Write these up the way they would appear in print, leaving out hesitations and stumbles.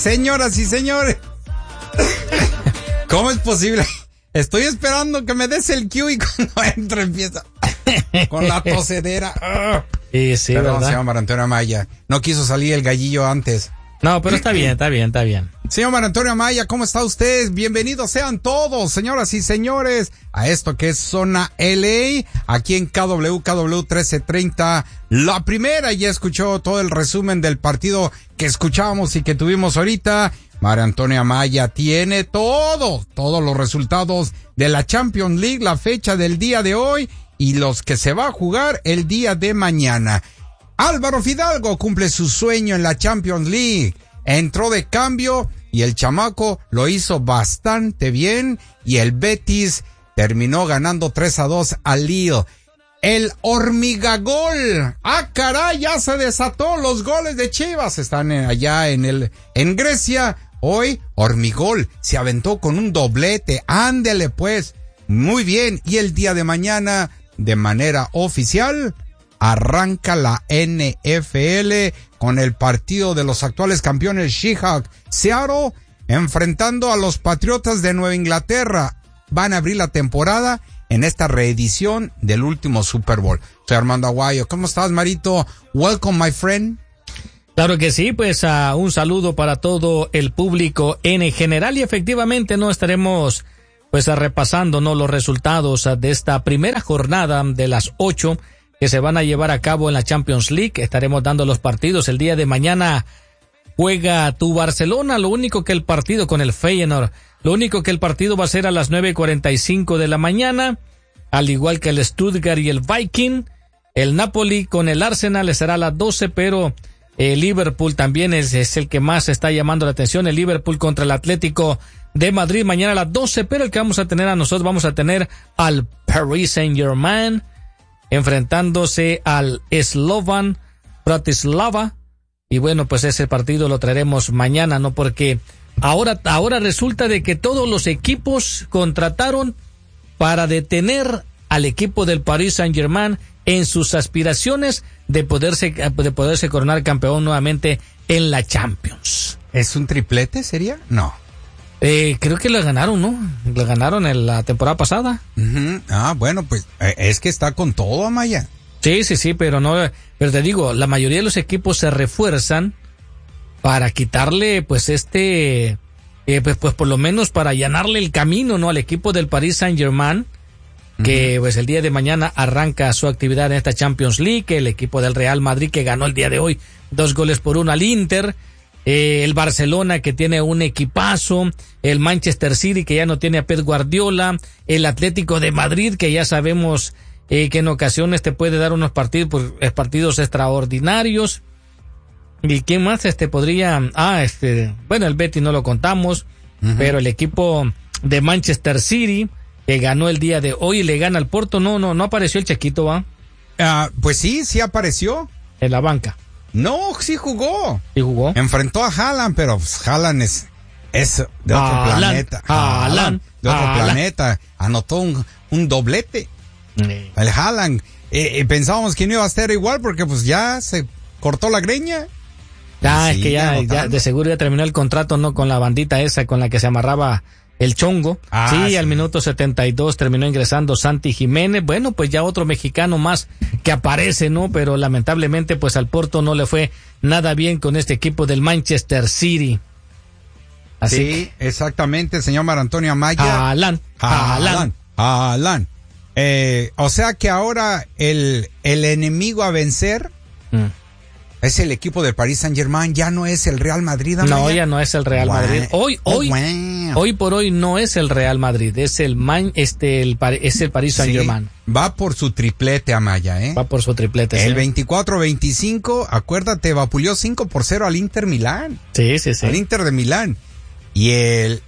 Señoras y señores, ¿cómo es posible? Estoy esperando que me des el cue y cuando entro empieza con la tosedera. Sí, Perdón, ¿verdad? señor Marantonio Amaya. No quiso salir el gallillo antes. No, pero está bien. Señor Marantonio Amaya, ¿cómo está usted? Bienvenidos sean todos, señoras y señores, a esto que es Zona LA, aquí en KW 1330. La primera, ya escuchó todo el resumen del partido que escuchábamos y que tuvimos ahorita. Marantonio Amaya tiene todos los resultados de la Champions League, la fecha del día de hoy y los que se va a jugar el día de mañana. Álvaro Fidalgo cumple su sueño en la Champions League. Entró de cambio y el chamaco lo hizo bastante bien y el Betis terminó ganando 3-2 al Lille. El hormigagol. ¡Ah, caray! Ya se desató los goles de Chivas. Están allá en Grecia. Hoy, Hormigol se aventó con un doblete. Ándele pues. Muy bien. Y el día de mañana, de manera oficial, arranca la NFL con el partido de los actuales campeones Seahawks Seattle enfrentando a los Patriotas de Nueva Inglaterra. Van a abrir la temporada en esta reedición del último Super Bowl. Soy Armando Aguayo. ¿Cómo estás, Marito? Welcome, my friend. Claro que sí, pues un saludo para todo el público en general y efectivamente no estaremos pues repasando los resultados de esta primera jornada de las 8 que se van a llevar a cabo en la Champions League. Estaremos dando los partidos. El día de mañana juega tu Barcelona, lo único que el partido con el Feyenoord, lo único que el partido va a ser a las 9:45 de la mañana, al igual que el Stuttgart y el Viking. El Napoli con el Arsenal será a las 12, pero el Liverpool también es el que más está llamando la atención. El Liverpool contra el Atlético de Madrid mañana a las 12, pero el que vamos a tener vamos a tener al Paris Saint-Germain enfrentándose al Slovan Bratislava. Y bueno, pues ese partido lo traeremos mañana, ¿no? Porque ahora resulta de que todos los equipos contrataron para detener al equipo del Paris Saint-Germain en sus aspiraciones de poderse coronar campeón nuevamente en la Champions. ¿Es un triplete, sería? No. Creo que lo ganaron, ¿no? Lo ganaron en la temporada pasada. Uh-huh. Ah, bueno, pues es que está con todo, Amaya. Sí, pero pero te digo, la mayoría de los equipos se refuerzan para quitarle, pues pues por lo menos para allanarle el camino, ¿no? Al equipo del Paris Saint-Germain, que pues el día de mañana arranca su actividad en esta Champions League. El equipo del Real Madrid que ganó el día de hoy 2-1 al Inter. El Barcelona que tiene un equipazo, el Manchester City que ya no tiene a Pep Guardiola, el Atlético de Madrid que ya sabemos que en ocasiones te puede dar unos partidos extraordinarios. ¿Y quién más podría? Bueno, el Betis no lo contamos, pero el equipo de Manchester City que ganó el día de hoy y le gana al Porto, no apareció el Chequito, ¿va? Pues sí apareció. En la banca. No, sí jugó. ¿Sí jugó? Enfrentó a Haaland, pero pues, Haaland es de otro planeta. Haaland. De otro planeta. Anotó un doblete. El Haaland. Pensábamos que no iba a estar igual porque pues ya se cortó la greña. Es que ya de seguro ya terminó el contrato, ¿no? Con la bandita esa con la que se amarraba el chongo. Sí, al minuto 72 terminó ingresando Santi Jiménez. Bueno, pues ya otro mexicano más que aparece, ¿no? Pero lamentablemente, pues al Porto no le fue nada bien con este equipo del Manchester City. Así sí, exactamente, señor Marantonio Amaya. Haaland. O sea que ahora el enemigo a vencer es el equipo del Paris Saint-Germain, ya no es el Real Madrid. Amaya. No, ya no es el Real Madrid. Hoy por hoy no es el Real Madrid, es el Paris Saint-Germain. Sí, va por su triplete, Amaya, ¿eh? Va por su triplete, el 24-25, acuérdate, vapuleó 5-0 al Inter Milán. Sí. Al Inter de Milán. Y el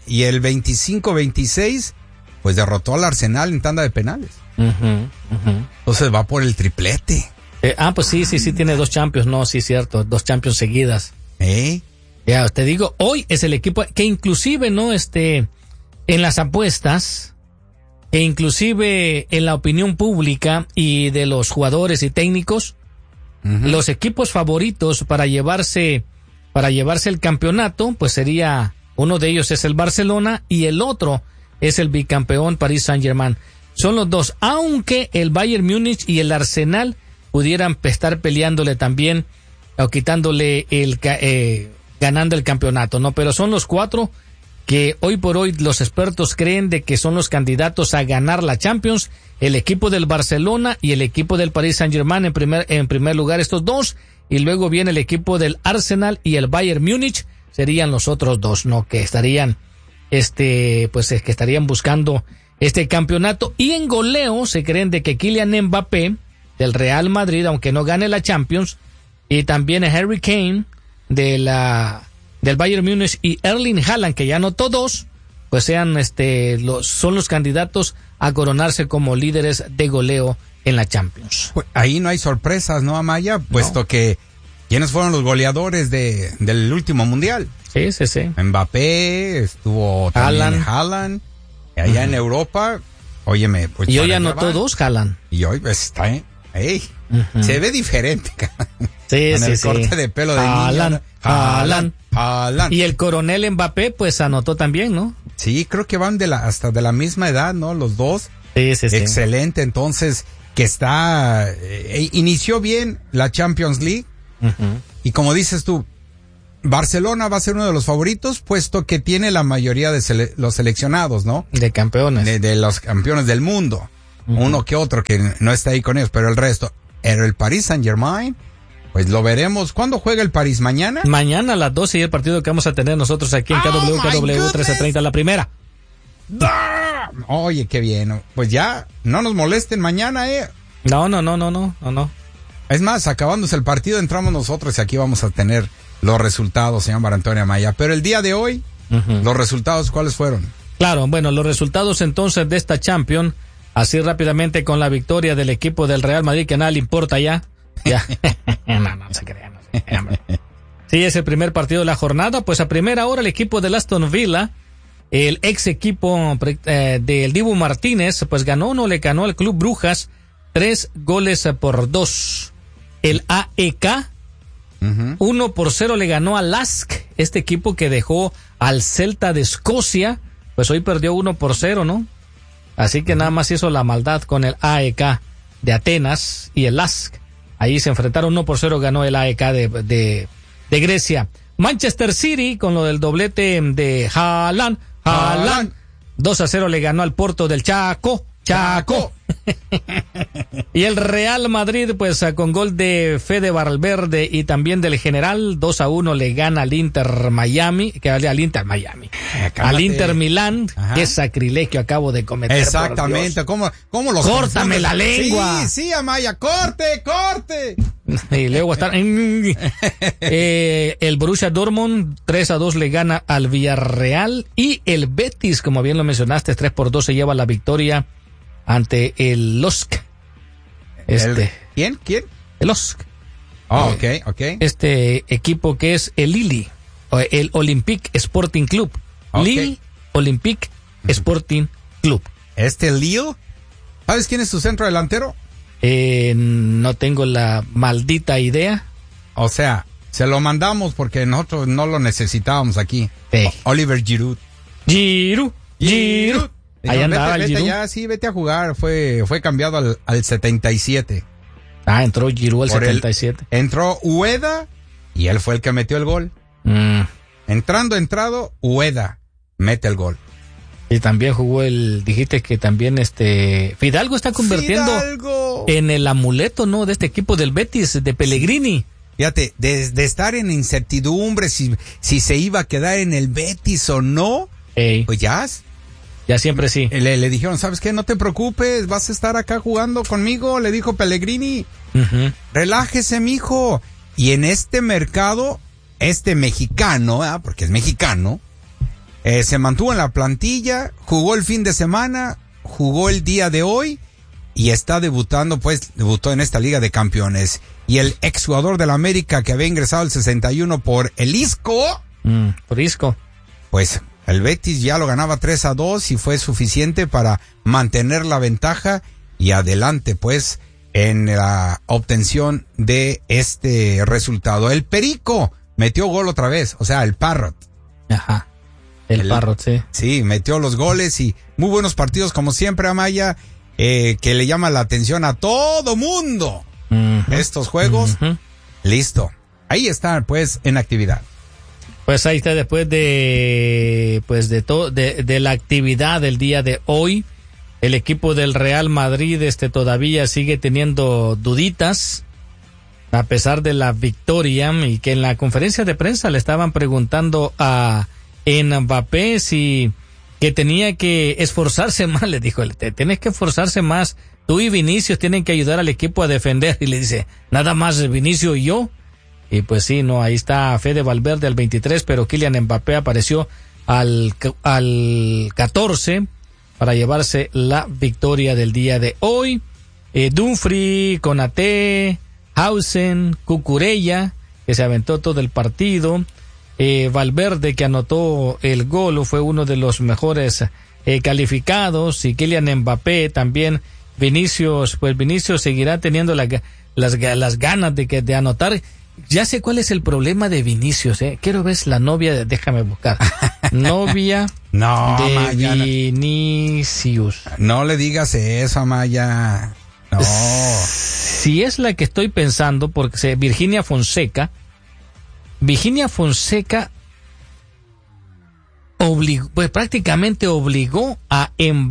25-26, pues derrotó al Arsenal en tanda de penales. Entonces va por el triplete. Pues sí, tiene 2 Champions, no, sí, cierto, 2 Champions seguidas. Ya, te digo, hoy es el equipo que inclusive, ¿no? En las apuestas, e inclusive en la opinión pública y de los jugadores y técnicos, los equipos favoritos para llevarse para llevarse el campeonato, pues sería, uno de ellos es el Barcelona y el otro es el bicampeón Paris Saint-Germain. Son los dos, aunque el Bayern Múnich y el Arsenal pudieran estar peleándole también o quitándole ganando el campeonato, ¿no? Pero son los cuatro que hoy por hoy los expertos creen de que son los candidatos a ganar la Champions, el equipo del Barcelona y el equipo del Paris Saint-Germain en primer lugar, estos dos, y luego viene el equipo del Arsenal y el Bayern Múnich, serían los otros dos, ¿no? Que estarían, que estarían buscando este campeonato. Y en goleo se creen de que Kylian Mbappé del Real Madrid, aunque no gane la Champions, y también Harry Kane del Bayern Múnich y Erling Haaland, que ya anotó 2, pues son los candidatos a coronarse como líderes de goleo en la Champions. Pues ahí no hay sorpresas, ¿no, Amaya? Puesto que ¿quiénes fueron los goleadores del último mundial? Sí. Mbappé, estuvo también Haaland. Allá en Europa, óyeme, pues. Y hoy anotó 2 Haaland. Y hoy pues está, se ve diferente. Sí, con el corte de pelo de Haaland. Y el coronel Mbappé pues anotó también, ¿no? Sí, creo que van hasta de la misma edad, ¿no? Los dos. Sí. Excelente, entonces, que inició bien la Champions League. Y como dices tú, Barcelona va a ser uno de los favoritos, puesto que tiene la mayoría de los seleccionados, ¿no? De campeones. De los campeones del mundo. Uno que otro que no está ahí con ellos, pero el resto. Pero el Paris Saint-Germain, pues lo veremos. ¿Cuándo juega el París? ¿Mañana? Mañana a las 12 y el partido que vamos a tener nosotros aquí en KW 1330, la primera. Oye, qué bien. Pues ya, no nos molesten mañana, No. Es más, acabándose el partido, entramos nosotros y aquí vamos a tener los resultados, señor Mar Antonio Amaya. Pero el día de hoy, los resultados, ¿cuáles fueron? Claro, bueno, los resultados entonces de esta Champions, así rápidamente con la victoria del equipo del Real Madrid, que a nada le importa ya. No se crea. Sí, es el primer partido de la jornada, pues a primera hora el equipo del Aston Villa, el ex equipo del Dibu Martínez, pues le ganó al Club Brujas 3-2. El AEK 1-0 le ganó al LASK, este equipo que dejó al Celta de Escocia, pues hoy perdió 1-0, ¿no? Así que nada más hizo la maldad con el AEK de Atenas y el LASK. Ahí se enfrentaron 1-0, ganó el AEK de Grecia. Manchester City, con lo del doblete de Haaland, 2-0 le ganó al Porto del Chaco. Y el Real Madrid, pues con gol de Fede Valverde y también del General, 2-1 le gana al Inter Miami, al Inter Milán. Qué sacrilegio acabo de cometer. Exactamente, ¿cómo los córtame la lengua? Sí, Amaya, corte. Y luego está el Borussia Dortmund 3-2 le gana al Villarreal, y el Betis, como bien lo mencionaste, 3-2 se lleva la victoria ante el LOSC. ¿Quién? El LOSC. Ok. Este equipo que es el Lille, el Olympique Sporting Club. Lille Olympique Sporting Club. Lille. ¿Sabes quién es su centro delantero? No tengo la maldita idea. O sea, se lo mandamos porque nosotros no lo necesitábamos aquí. Sí. Oliver Giroud. Giroud. Ahí andaba el Giroud. Vete a jugar. Fue cambiado al 77. Entró Giroud al 77. Entró Ueda y él fue el que metió el gol. Entrado, Ueda mete el gol. Y también jugó dijiste que también Fidalgo está convirtiendo en el amuleto, ¿no? De este equipo del Betis, de Pellegrini. Fíjate, de estar en incertidumbre si se iba a quedar en el Betis o no, pues ya siempre sí. Le dijeron, ¿sabes qué? No te preocupes, vas a estar acá jugando conmigo, le dijo Pellegrini. Relájese, mijo. Y en este mercado, mexicano, porque es mexicano, se mantuvo en la plantilla, jugó el fin de semana, jugó el día de hoy y está debutó en esta Liga de Campeones. Y el exjugador del América que había ingresado el 61 por el Isco. Por Isco. Pues el Betis ya lo ganaba 3-2 y fue suficiente para mantener la ventaja y adelante en la obtención de este resultado. El Perico metió gol otra vez, o sea, el Parrot. Ajá. El Parrot, sí. Sí, metió los goles y muy buenos partidos como siempre, Amaya, que le llama la atención a todo mundo. Estos juegos, listo. Ahí está, pues, en actividad. Pues ahí está, después de la actividad del día de hoy, el equipo del Real Madrid todavía sigue teniendo duditas a pesar de la victoria, y que en la conferencia de prensa le estaban preguntando a Mbappé que tenía que esforzarse más. Le dijo, tienes que esforzarse más, tú y Vinicius tienen que ayudar al equipo a defender, y le dice, nada más Vinicius y yo. Y pues sí, no, ahí está Fede Valverde al 23, pero Kylian Mbappé apareció al 14 para llevarse la victoria del día de hoy. Dumfries, Konaté, Hausen, Cucurella, que se aventó todo el partido. Valverde, que anotó el gol, fue uno de los mejores calificados, y Kylian Mbappé también. Vinicius seguirá teniendo las ganas de anotar. Ya sé cuál es el problema de Vinicius, Quiero ver la novia, déjame buscar. Novia no, de Amaya, Vinicius. No le digas eso, Amaya. No. Si es la que estoy pensando, porque Virginia Fonseca prácticamente obligó a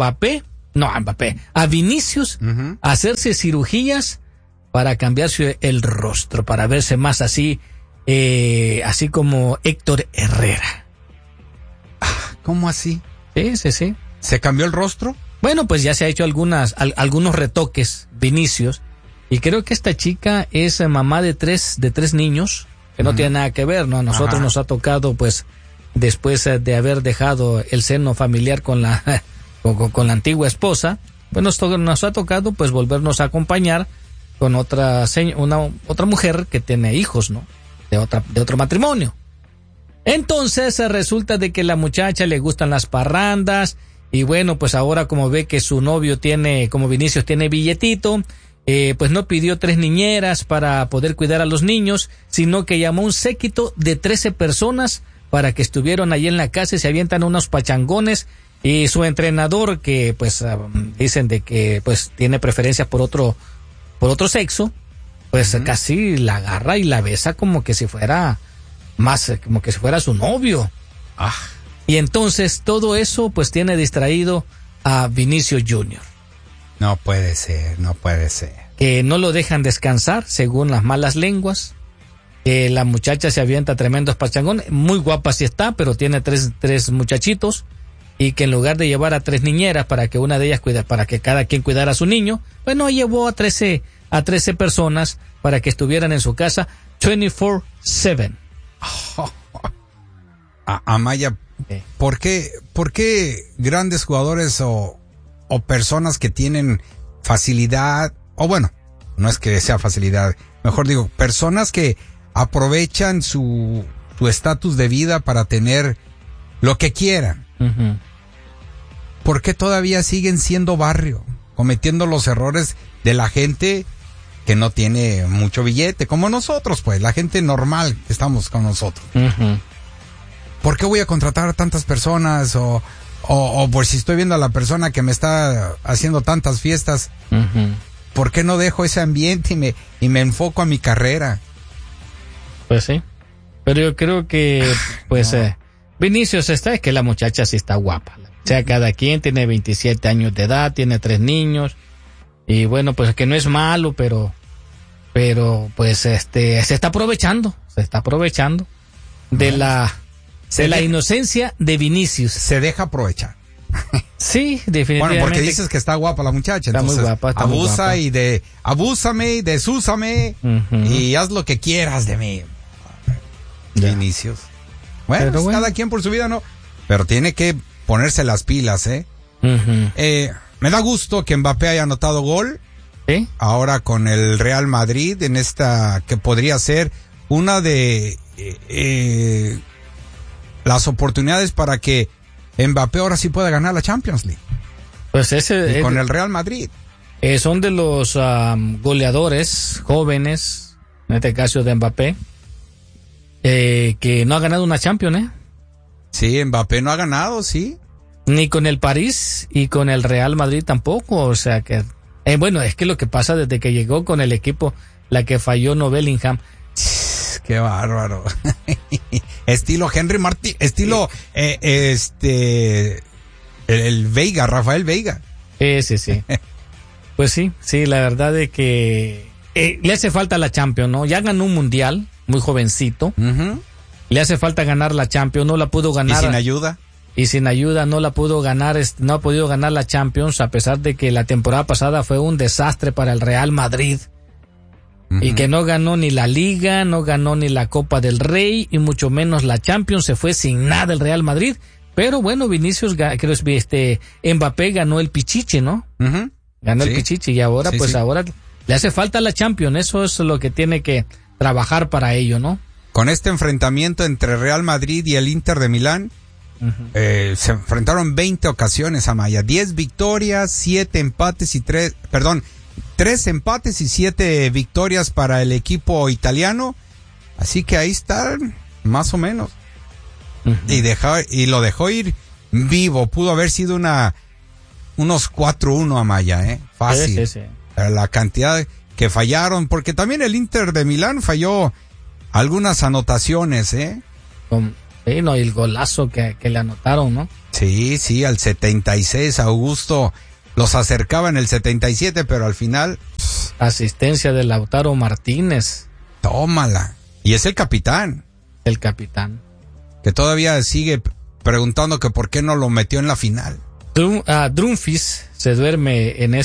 Vinicius a hacerse cirugías para cambiarse el rostro, para verse más así como Héctor Herrera. ¿Cómo así? Sí. ¿Se cambió el rostro? Bueno, pues ya se ha hecho algunos retoques, Vinicius, y creo que esta chica es mamá de tres niños, que no tiene nada que ver, ¿no? A nosotros nos ha tocado, pues, después de haber dejado el seno familiar con la antigua esposa, pues nos ha tocado, pues, volvernos a acompañar con otra mujer que tiene hijos, ¿no? De otro matrimonio. Entonces resulta de que la muchacha le gustan las parrandas, y bueno, pues ahora como ve que su novio como Vinicius tiene billetito, pues no pidió 3 niñeras para poder cuidar a los niños, sino que llamó un séquito de 13 personas para que estuvieran ahí en la casa y se avientan unos pachangones. Y su entrenador, que pues dicen de que pues tiene preferencia por otro sexo, pues casi la agarra y la besa como que si fuera su novio. Y entonces todo eso pues tiene distraído a Vinicius Jr. No puede ser. Que no lo dejan descansar, según las malas lenguas. Que la muchacha se avienta tremendos pachangones, muy guapa sí está, pero tiene tres muchachitos, y que en lugar de llevar a 3 niñeras para que una de ellas para que cada quien cuidara a su niño, pues no, llevó a 13 personas para que estuvieran en su casa 24/7. Amaya, ¿por qué grandes jugadores o personas que tienen facilidad, o bueno, no es que sea facilidad, mejor digo, personas que aprovechan su estatus de vida para tener lo que quieran? ¿Por qué todavía siguen siendo barrio, cometiendo los errores de la gente que no tiene mucho billete, como nosotros, pues, la gente normal que estamos con nosotros? ¿Por qué voy a contratar a tantas personas? O por si estoy viendo a la persona que me está haciendo tantas fiestas, ¿por qué no dejo ese ambiente y me enfoco a mi carrera? Pues sí, pero yo creo que, pues, Vinicius es que la muchacha sí está guapa. O sea, cada quien tiene 27 años de edad, tiene 3 niños, y bueno, pues que no es malo, pero pues se está aprovechando de la inocencia de Vinicius. Se deja aprovechar. Sí, definitivamente. Bueno, porque dices que está guapa la muchacha, está entonces muy guapa, está abusa muy guapa. Abúsame y desúsame, y haz lo que quieras de mí. Vinicius. Bueno, pues cada quien por su vida, ¿no? Pero tiene que ponerse las pilas, me da gusto que Mbappé haya anotado gol. ¿Sí? Ahora con el Real Madrid en esta que podría ser una de las oportunidades para que Mbappé ahora sí pueda ganar la Champions League. Pues con el Real Madrid. Son de los goleadores jóvenes, en este caso de Mbappé, que no ha ganado una Champions, Sí, Mbappé no ha ganado, sí. Ni con el París y con el Real Madrid tampoco, o sea que... bueno, es que lo que pasa desde que llegó con el equipo, la que falló no Bellingham. Qué bárbaro. Estilo Henry Martín, estilo el Veiga, Rafael Veiga. Sí. Pues sí, la verdad es que le hace falta la Champions, ¿no? Ya ganó un mundial, muy jovencito. Uh-huh. Le hace falta ganar la Champions, no la pudo ganar. Y sin ayuda no la pudo ganar, no ha podido ganar la Champions, a pesar de que la temporada pasada fue un desastre para el Real Madrid. Y que no ganó ni la Liga, no ganó ni la Copa del Rey, y mucho menos la Champions. Se fue sin nada el Real Madrid. Pero bueno, Mbappé ganó el Pichichi, ¿no? Uh-huh. Ganó el Pichichi, y ahora ahora le hace falta la Champions. Eso es lo que tiene que trabajar para ello, ¿no? Con este enfrentamiento entre Real Madrid y el Inter de Milán, se enfrentaron 20 ocasiones, Amaya. 10 victorias, 7 empates y 3 empates y 7 victorias para el equipo italiano. Así que ahí están, más o menos. Uh-huh. Y lo dejó ir vivo. Pudo haber sido unos 4-1, Amaya, fácil. Sí. La cantidad que fallaron, porque también el Inter de Milán falló algunas anotaciones, no, y el golazo que le anotaron, ¿no? Sí, al 76, Augusto los acercaba en el 77, pero al final... Asistencia de Lautaro Martínez. Tómala. Y es el capitán. El capitán. Que todavía sigue preguntando que por qué no lo metió en la final. Dumfries se duerme en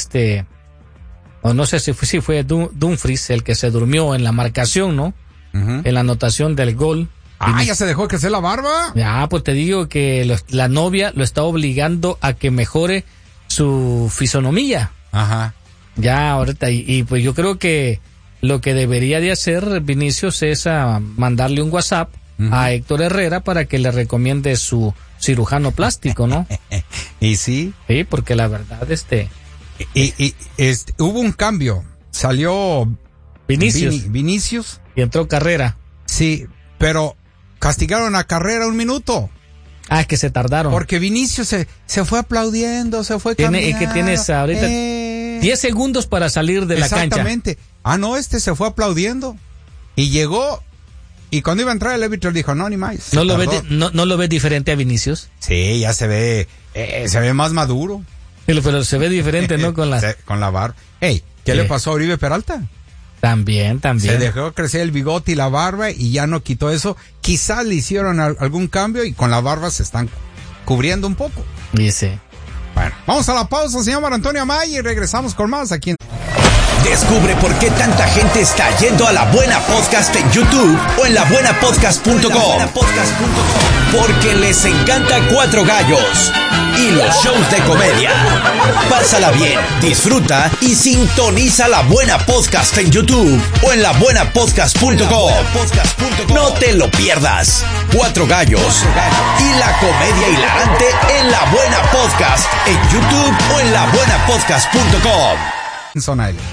o no sé si fue Dumfries el que se durmió en la marcación, ¿no? Uh-huh. En la anotación del gol. ¿Ya se dejó crecer la barba? Ya, pues te digo que la novia lo está obligando a que mejore su fisonomía. Ajá. Ya, ahorita, y pues yo creo que lo que debería de hacer Vinicius es mandarle un WhatsApp a Héctor Herrera para que le recomiende su cirujano plástico, ¿no? ¿Y sí? Sí, porque la verdad, hubo un cambio. Salió Vinicius. Y entró Carrera. Sí, pero castigaron a Carrera 1 minuto. Es que se tardaron. Porque Vinicius se fue aplaudiendo, se fue caminando. Es que tienes ahorita 10 segundos para salir de la cancha. Exactamente. Se fue aplaudiendo. Y llegó, y cuando iba a entrar el árbitro dijo, no, ni más. ¿No lo ves diferente a Vinicius? Sí, ya se ve más maduro. Pero se ve diferente, ¿no? Con la barba. ¿Qué le pasó a Oribe Peralta? También. Se dejó crecer el bigote y la barba y ya no quitó eso. Quizás le hicieron algún cambio y con la barba se están cubriendo un poco. Dice. Bueno, vamos a la pausa, señor Mar Antonio Amaya, y regresamos con más aquí. Descubre por qué tanta gente está yendo a La Buena Podcast en YouTube o en labuenapodcast.com. Porque les encanta Cuatro Gallos y los shows de comedia. Pásala bien, disfruta y sintoniza La Buena Podcast en YouTube o en labuenapodcast.com. No te lo pierdas. Cuatro Gallos y la comedia hilarante en La Buena Podcast en YouTube o en labuenapodcast.com. Zona L.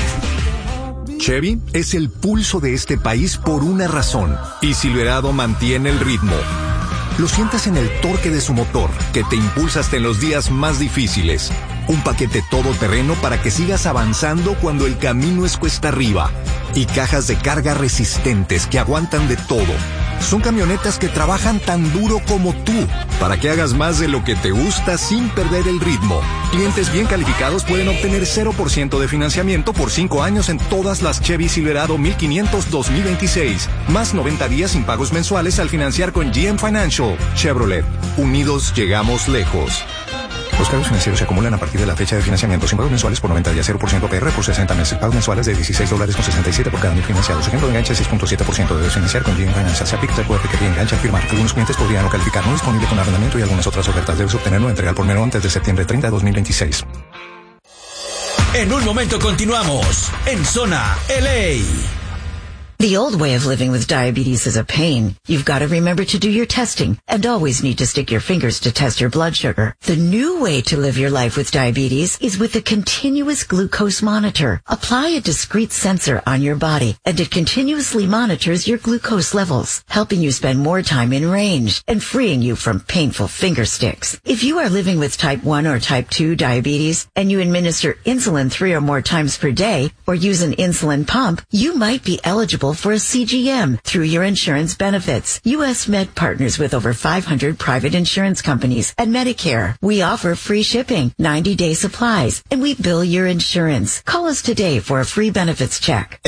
Chevy es el pulso de este país por una razón, y Silverado mantiene el ritmo. Lo sientes en el torque de su motor, que te impulsa hasta en los días más difíciles. Un paquete todoterreno para que sigas avanzando cuando el camino es cuesta arriba. Y cajas de carga resistentes que aguantan de todo. Son camionetas que trabajan tan duro como tú, para que hagas más de lo que te gusta sin perder el ritmo. Clientes bien calificados pueden obtener 0% de financiamiento por 5 años en todas las Chevy Silverado 1500 2026. Más 90 días sin pagos mensuales al financiar con GM Financial. Chevrolet. Unidos llegamos lejos. Los cargos financieros se acumulan a partir de la fecha de financiamiento sin pagos mensuales por 90 días, 0% PR por 60 meses. Pagos mensuales de $16.67 por cada mil financiados. Ejemplo de enganche 6.7%. Debes financiar con GM Financial. Se aplica el recuerde que enganche firmar. Algunos clientes podrían no calificar. No disponible con arrendamiento y algunas otras ofertas. Debes obtenerlo entrega por mero antes de septiembre 30 de 2026. En un momento continuamos en Zona LA. The old way of living with diabetes is a pain. You've got to remember to do your testing and always need to stick your fingers to test your blood sugar. The new way to live your life with diabetes is with a continuous glucose monitor. Apply a discrete sensor on your body and it continuously monitors your glucose levels, helping you spend more time in range and freeing you from painful finger sticks. If you are living with type 1 or type 2 diabetes and you administer insulin 3 or more times per day or use an insulin pump, you might be eligible for a CGM through your insurance benefits. U.S. Med partners with over 500 private insurance companies and Medicare. We offer free shipping, 90-day supplies, and we bill your insurance. Call us today for a free benefits check.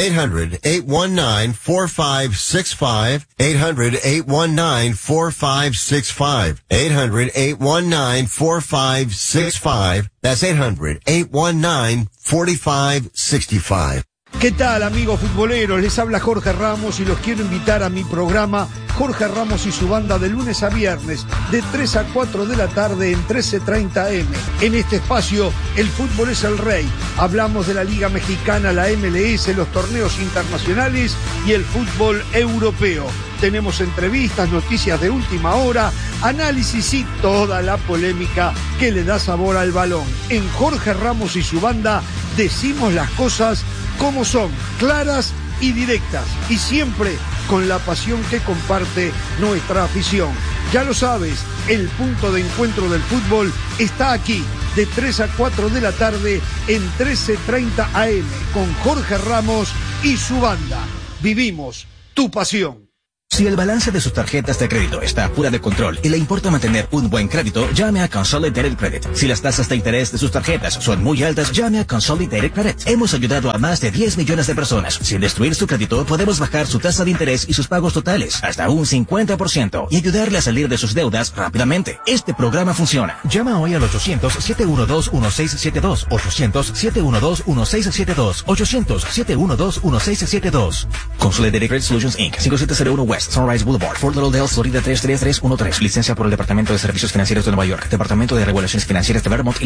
800-819-4565. 800-819-4565. 800-819-4565. That's 800-819-4565. ¿Qué tal, amigos futboleros? Les habla Jorge Ramos y los quiero invitar a mi programa Jorge Ramos y su banda de lunes a viernes de 3 a 4 de la tarde en 13:30 AM. En este espacio, el fútbol es el rey. Hablamos de la Liga Mexicana, la MLS, los torneos internacionales y el fútbol europeo. Tenemos entrevistas, noticias de última hora, análisis y toda la polémica que le da sabor al balón. En Jorge Ramos y su banda decimos las cosas como son, claras y directas, y siempre con la pasión que comparte nuestra afición. Ya lo sabes, el punto de encuentro del fútbol está aquí, de 3 a 4 de la tarde en 13:30 AM, con Jorge Ramos y su banda. Vivimos tu pasión. Si el balance de sus tarjetas de crédito está fuera de control y le importa mantener un buen crédito, llame a Consolidated Credit. Si las tasas de interés de sus tarjetas son muy altas, llame a Consolidated Credit. Hemos ayudado a más de 10 millones de personas. Sin destruir su crédito, podemos bajar su tasa de interés y sus pagos totales hasta un 50% y ayudarle a salir de sus deudas rápidamente. Este programa funciona. Llama hoy al 800-712-1672. 800-712-1672. 800-712-1672. Consolidated Credit Solutions Inc. 5701 West Sunrise Boulevard, Fort Lauderdale, Florida 33313. Licencia por el Departamento de Servicios Financieros de Nueva York, Departamento de Regulaciones Financieras de Vermont,